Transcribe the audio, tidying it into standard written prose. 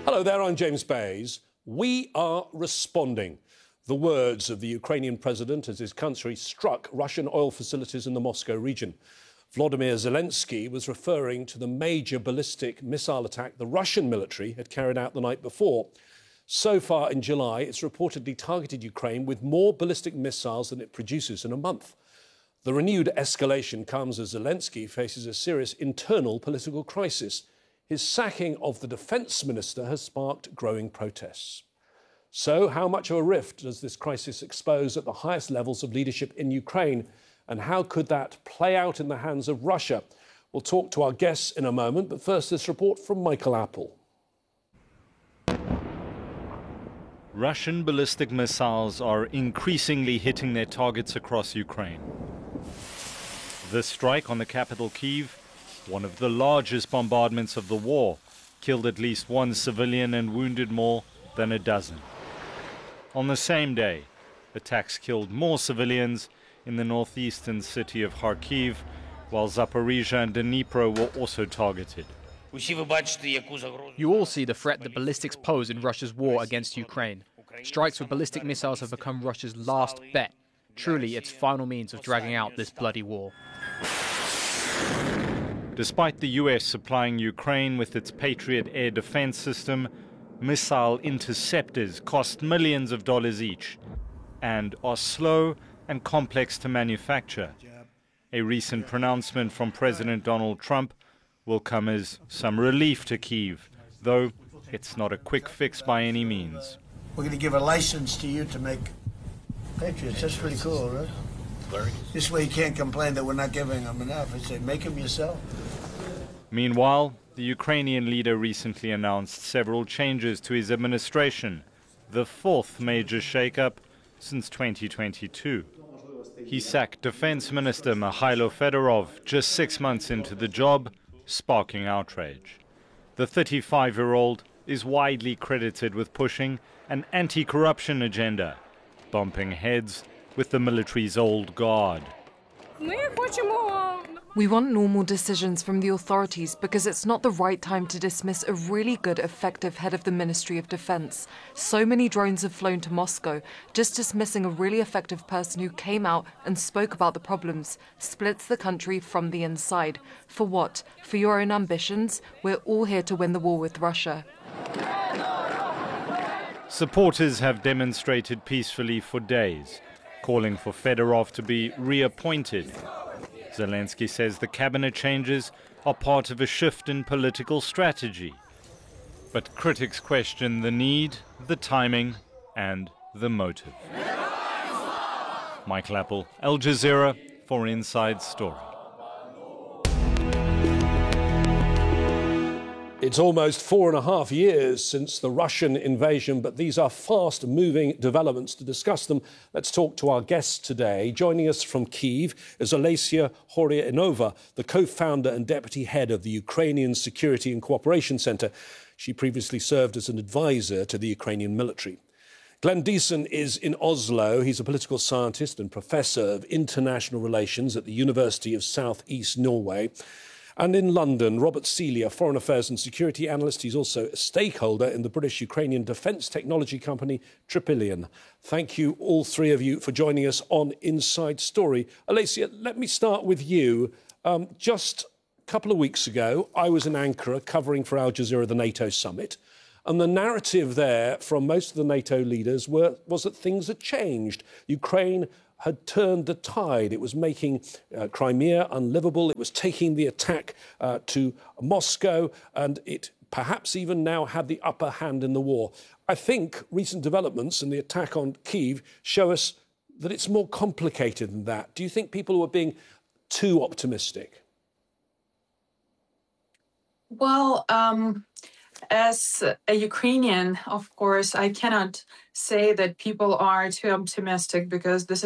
Hello there, I'm James Bays. We are responding. The words of the Ukrainian president as his country struck Russian oil facilities in the Moscow region. Volodymyr Zelensky was referring to the major ballistic missile attack the Russian military had carried out the night before. So far in July, it's reportedly targeted Ukraine with more ballistic missiles than it produces in a month. The renewed escalation comes as Zelensky faces a serious internal political crisis. His sacking of the defence minister has sparked growing protests. So how much of a rift does this crisis expose at the highest levels of leadership in Ukraine? And how could that play out in the hands of Russia? We'll talk to our guests in a moment, but first this report from Michael Apple. Russian ballistic missiles are increasingly hitting their targets across Ukraine. This strike on the capital Kyiv, one of the largest bombardments of the war, killed at least one civilian and wounded more than a dozen. On the same day, attacks killed more civilians in the northeastern city of Kharkiv, while Zaporizhia and Dnipro were also targeted. You all see the threat that ballistics pose in Russia's war against Ukraine. Strikes with ballistic missiles have become Russia's last bet, truly its final means of dragging out this bloody war. Despite the US supplying Ukraine with its Patriot air defense system, missile interceptors cost millions of dollars each and are slow and complex to manufacture. A recent pronouncement from President Donald Trump will come as some relief to Kyiv, though it's not a quick fix by any means. We're going to give a license to you to make Patriots. That's pretty cool, right? This way you can't complain that we're not giving them enough. I say, make them yourself. Meanwhile, the Ukrainian leader recently announced several changes to his administration, the fourth major shakeup since 2022. He sacked Defense Minister Mikhailo Fedorov just 6 months into the job, sparking outrage. The 35-year-old is widely credited with pushing an anti-corruption agenda, bumping heads with the military's old guard. We want normal decisions from the authorities because it's not the right time to dismiss a really good, effective head of the Ministry of Defense. So many drones have flown to Moscow. Just dismissing a really effective person who came out and spoke about the problems splits the country from the inside. For what? For your own ambitions? We're all here to win the war with Russia. Supporters have demonstrated peacefully for days, calling for Fedorov to be reappointed. Zelensky says the cabinet changes are part of a shift in political strategy. But critics question the need, the timing, and the motive. Michael Apple, Al Jazeera for Inside Story. It's almost 4.5 years since the Russian invasion, but these are fast-moving developments. To discuss them, let's talk to our guests today. Joining us from Kyiv is Olesia Horyinova, the co-founder and deputy head of the Ukrainian Security and Cooperation Centre. She previously served as an advisor to the Ukrainian military. Glenn Deason is in Oslo. He's a political scientist and professor of international relations at the University of South East Norway. And in London, Robert Seeley, a foreign affairs and security analyst. He's also a stakeholder in the British-Ukrainian defence technology company Tripilian. Thank you, all three of you, for joining us on Inside Story. Olesia, let me start with you. Just a couple of weeks ago, I was in Ankara covering for Al Jazeera the NATO summit. And the narrative there from most of the NATO leaders was that things had changed. Ukraine had turned the tide. It was making Crimea unlivable. It was taking the attack to Moscow, and it perhaps even now had the upper hand in the war. I think recent developments and the attack on Kyiv show us that it's more complicated than that. Do you think people were being too optimistic? Well, as a Ukrainian, of course, I cannot say that people are too optimistic because this